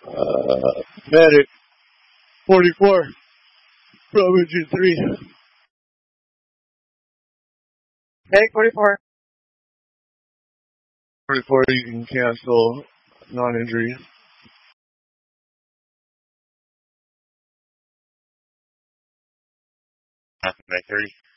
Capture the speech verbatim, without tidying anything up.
Uh, medic, forty-four, from engine three. Medic forty-four. forty-four, you can cancel non-injury. Medic thirty.